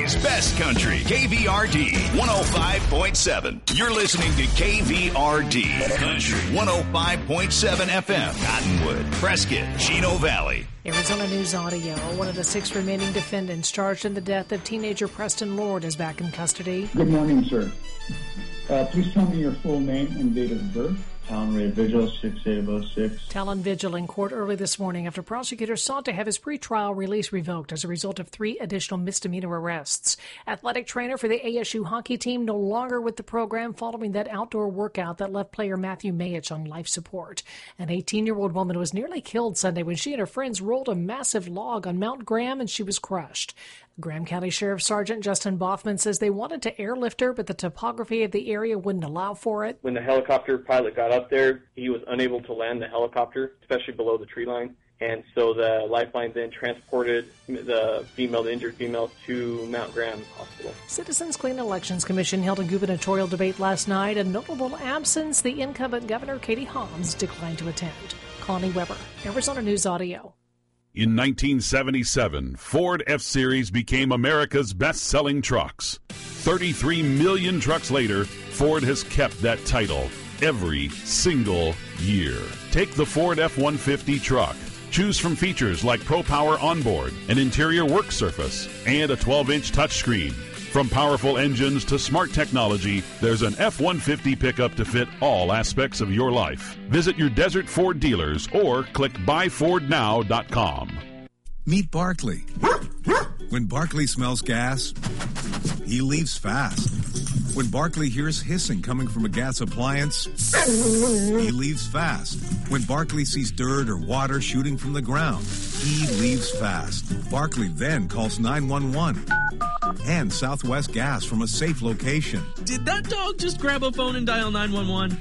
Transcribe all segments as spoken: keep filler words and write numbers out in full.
Country's best country. K V R D one oh five point seven. You're listening to K V R D Country one oh five point seven F M. Cottonwood, Prescott, Chino Valley. Arizona News Audio. One of the six remaining defendants charged in the death of teenager Preston Lord is back in custody. Good morning, sir. Uh, please tell me your full name and date of birth. Talon Ray Vigil, six eight oh six. Talon Vigil in court early this morning after prosecutors sought to have his pretrial release revoked as a result of three additional misdemeanor arrests. Athletic trainer for the A S U hockey team no longer with the program following that outdoor workout that left player Matthew Mayich on life support. An eighteen-year-old woman was nearly killed Sunday when she and her friends rolled a massive log on Mount Graham and she was crushed. Graham County Sheriff Sergeant Justin Boffman says they wanted to airlift her, but the topography of the area wouldn't allow for it. When the helicopter pilot got up there, he was unable to land the helicopter, especially below the tree line. And so the Lifeline then transported the female, the injured female, to Mount Graham Hospital. Citizens Clean Elections Commission held a gubernatorial debate last night. A notable absence, the incumbent Governor Katie Hobbs declined to attend. Connie Weber, Arizona News Audio. In nineteen seventy-seven, Ford F-Series became America's best-selling trucks. thirty-three million trucks later, Ford has kept that title every single year. Take the Ford F one fifty truck. Choose from features like Pro Power Onboard, an interior work surface, and a twelve-inch touchscreen. From powerful engines to smart technology, there's an F one fifty pickup to fit all aspects of your life. Visit your Desert Ford dealers or click buy ford now dot com. Meet Barkley. When Barkley smells gas, he leaves fast. When Barkley hears hissing coming from a gas appliance, he leaves fast. When Barkley sees dirt or water shooting from the ground, he leaves fast. Barkley then calls nine one one and Southwest Gas from a safe location. Did that dog just grab a phone and dial nine one one?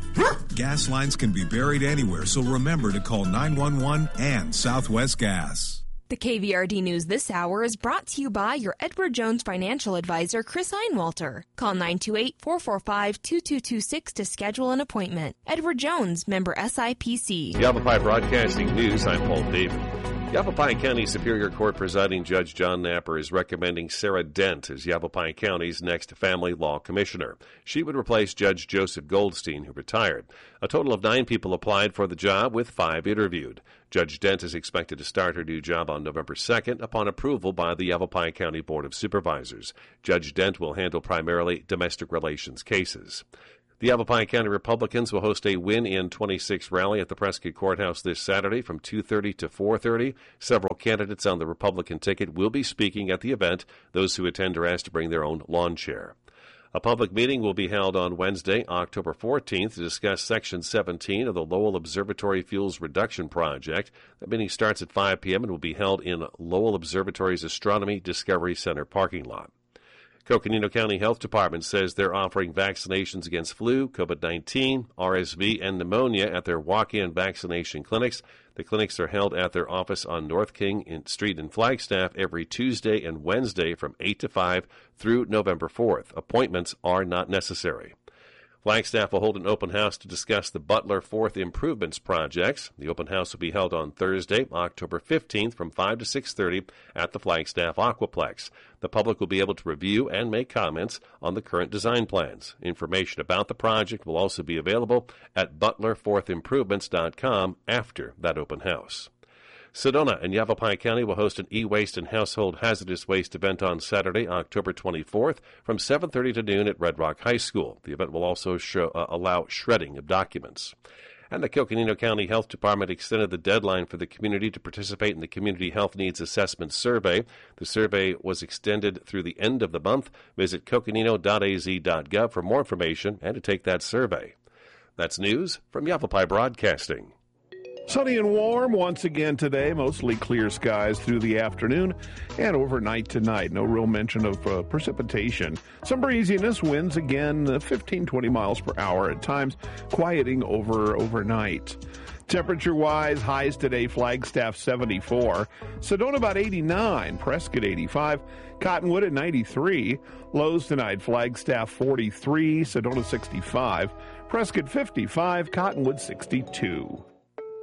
Gas lines can be buried anywhere, so remember to call nine one one and Southwest Gas. The K V R D News this hour is brought to you by your Edward Jones financial advisor, Chris Einwalter. Call nine two eight, four four five, two two two six to schedule an appointment. Edward Jones, member S I P C. Yavapai Broadcasting News, I'm Paul David. Yavapai County Superior Court presiding Judge John Napper is recommending Sarah Dent as Yavapai County's next family law commissioner. She would replace Judge Joseph Goldstein, who retired. A total of nine people applied for the job, with five interviewed. Judge Dent is expected to start her new job on November second upon approval by the Yavapai County Board of Supervisors. Judge Dent will handle primarily domestic relations cases. The Yavapai County Republicans will host a Win in twenty-six rally at the Prescott Courthouse this Saturday from two thirty to four thirty. Several candidates on the Republican ticket will be speaking at the event. Those who attend are asked to bring their own lawn chair. A public meeting will be held on Wednesday, October fourteenth, to discuss Section seventeen of the Lowell Observatory Fuels Reduction Project. The meeting starts at five p.m. and will be held in Lowell Observatory's Astronomy Discovery Center parking lot. Coconino County Health Department says they're offering vaccinations against flu, COVID nineteen, R S V, and pneumonia at their walk-in vaccination clinics. The clinics are held at their office on North King Street in Flagstaff every Tuesday and Wednesday from eight to five through November fourth. Appointments are not necessary. Flagstaff will hold an open house to discuss the Butler Fourth Improvements projects. The open house will be held on Thursday, October fifteenth from five to six thirty at the Flagstaff Aquaplex. The public will be able to review and make comments on the current design plans. Information about the project will also be available at butler fourth improvements dot com after that open house. Sedona and Yavapai County will host an e-waste and household hazardous waste event on Saturday, October twenty-fourth from seven thirty to noon at Red Rock High School. The event will also show, uh, allow shredding of documents. And the Coconino County Health Department extended the deadline for the community to participate in the Community Health Needs Assessment Survey. The survey was extended through the end of the month. Visit coconino dot a z dot gov for more information and to take that survey. That's news from Yavapai Broadcasting. Sunny and warm once again today, mostly clear skies through the afternoon and overnight tonight. No real mention of uh, precipitation. Some breeziness, winds again uh, fifteen, twenty miles per hour at times, quieting over overnight. Temperature-wise, highs today, Flagstaff seventy-four, Sedona about eighty-nine, Prescott eighty-five, Cottonwood at ninety-three, lows tonight, Flagstaff forty-three, Sedona sixty-five, Prescott fifty-five, Cottonwood sixty-two.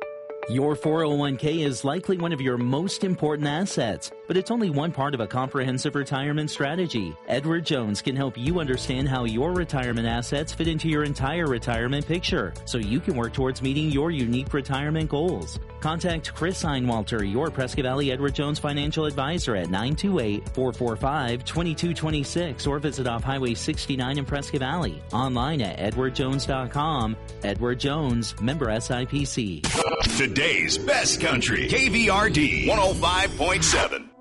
Your four oh one k is likely one of your most important assets, but it's only one part of a comprehensive retirement strategy. Edward Jones can help you understand how your retirement assets fit into your entire retirement picture, so you can work towards meeting your unique retirement goals. Contact Chris Einwalter, your Prescott Valley Edward Jones financial advisor at nine two eight, four four five, two two two six or visit off Highway sixty-nine in Prescott Valley. Online at edward jones dot com. Edward Jones, member S I P C. Today's best country, K V R D one oh five point seven.